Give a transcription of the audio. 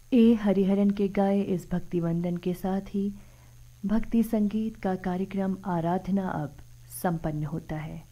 ए हरिहरन के गाए इस भक्ति वंदन के साथ ही भक्ति संगीत का कार्यक्रम आराधना अब संपन्न होता है।